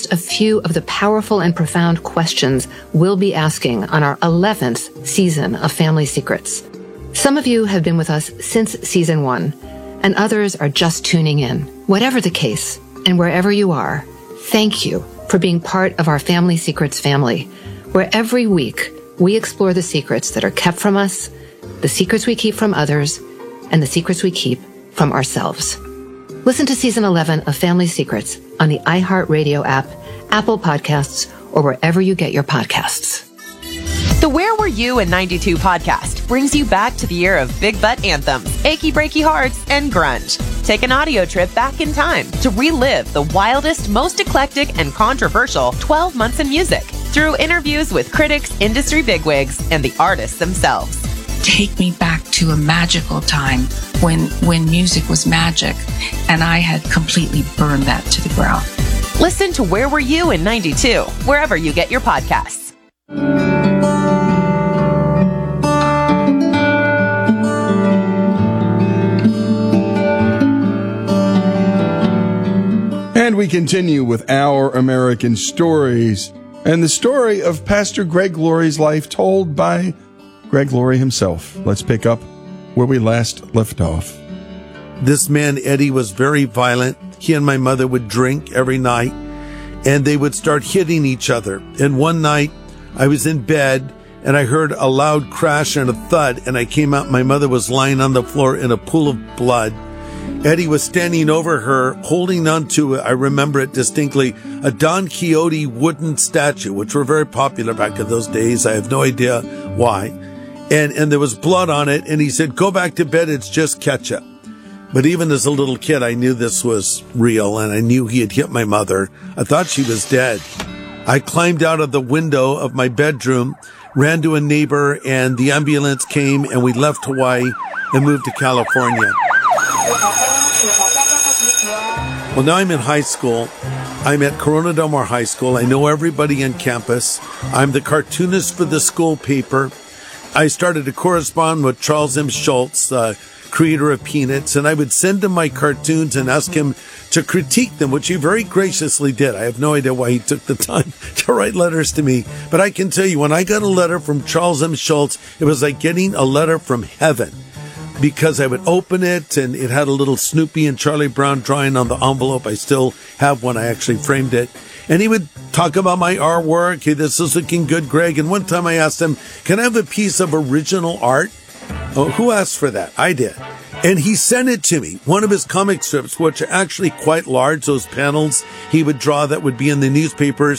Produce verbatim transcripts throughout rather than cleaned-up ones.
just a few of the powerful and profound questions we'll be asking on our eleventh season of Family Secrets. Some of you have been with us since season one, and others are just tuning in. Whatever the case, and wherever you are, thank you for being part of our Family Secrets family, where every week we explore the secrets that are kept from us, the secrets we keep from others, and the secrets we keep from ourselves. Listen to season eleven of Family Secrets on the iHeartRadio app, Apple Podcasts, or wherever you get your podcasts. The Where Were You in ninety-two podcast brings you back to the era of big butt anthems, achy breaky hearts, and grunge. Take an audio trip back in time to relive the wildest, most eclectic, and controversial twelve months in music through interviews with critics, industry bigwigs, and the artists themselves. Take me back to a magical time when when music was magic, and I had completely burned that to the ground. Listen to Where Were You in ninety-two, wherever you get your podcasts. And we continue with Our American Stories, and the story of Pastor Greg Laurie's life told by Greg Laurie himself. Let's pick up where we last left off. This man, Eddie, was very violent. He and my mother would drink every night, and they would start hitting each other. And one night, I was in bed, and I heard a loud crash and a thud, and I came out. My mother was lying on the floor in a pool of blood. Eddie was standing over her, holding onto, I remember it distinctly, a Don Quixote wooden statue, which were very popular back in those days. I have no idea why. And and there was blood on it, and he said, "Go back to bed, it's just ketchup." But even as a little kid, I knew this was real, and I knew he had hit my mother. I thought she was dead. I climbed out of the window of my bedroom, ran to a neighbor, and the ambulance came, and we left Hawaii and moved to California. Well, now I'm in high school. I'm at Corona Del Mar High School. I know everybody on campus. I'm the cartoonist for the school paper. I started to correspond with Charles M. Schulz, uh, creator of Peanuts, and I would send him my cartoons and ask him to critique them, which he very graciously did. I have no idea why he took the time to write letters to me. But I can tell you, when I got a letter from Charles M. Schulz, it was like getting a letter from heaven, because I would open it, and it had a little Snoopy and Charlie Brown drawing on the envelope. I still have one. I actually framed it. And he would talk about my artwork. Hey, this is looking good, Greg. And one time I asked him, can I have a piece of original art? Oh, who asked for that? I did. And he sent it to me. One of his comic strips, which are actually quite large, those panels he would draw that would be in the newspapers.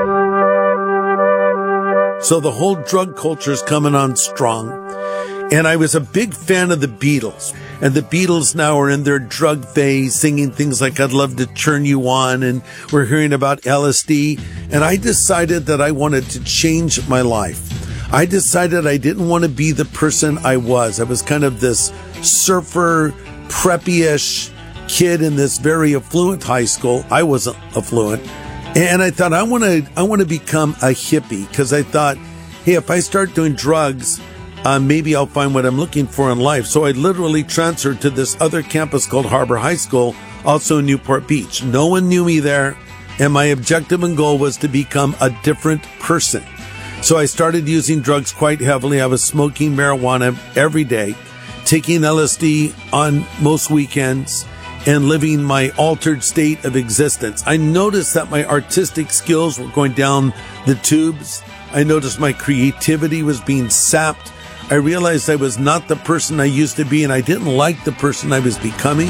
So the whole drug culture is coming on strong. And I was a big fan of the Beatles. And the Beatles now are in their drug phase, singing things like I'd Love to Turn You On, and we're hearing about L S D. And I decided that I wanted to change my life. I decided I didn't want to be the person I was. I was kind of this surfer, preppy-ish kid in this very affluent high school. I wasn't affluent. And I thought, I want to I want to become a hippie, because I thought, hey, if I start doing drugs, Uh, maybe I'll find what I'm looking for in life. So I literally transferred to this other campus called Harbor High School, also in Newport Beach. No one knew me there, and my objective and goal was to become a different person. So I started using drugs quite heavily. I was smoking marijuana every day, taking L S D on most weekends, and living my altered state of existence. I noticed that my artistic skills were going down the tubes. I noticed my creativity was being sapped. I realized I was not the person I used to be, and I didn't like the person I was becoming.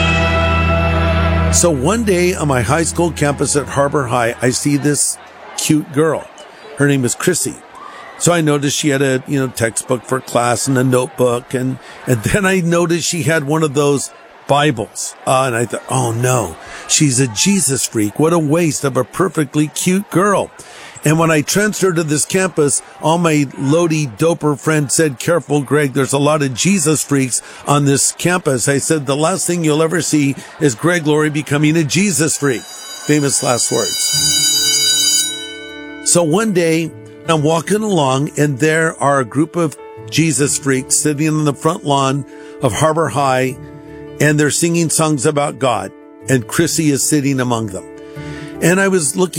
So one day on my high school campus at Harbor High, I see this cute girl. Her name was Chrissy. So I noticed she had a, you know, textbook for class and a notebook. And, and then I noticed she had one of those Bibles. Uh, and I thought, oh no, she's a Jesus freak. What a waste of a perfectly cute girl. And when I transferred to this campus, all my loady doper friends said, careful, Greg, there's a lot of Jesus freaks on this campus. I said, the last thing you'll ever see is Greg Laurie becoming a Jesus freak. Famous last words. So one day I'm walking along, and there are a group of Jesus freaks sitting on the front lawn of Harbor High, and they're singing songs about God. And Chrissy is sitting among them. And I was looking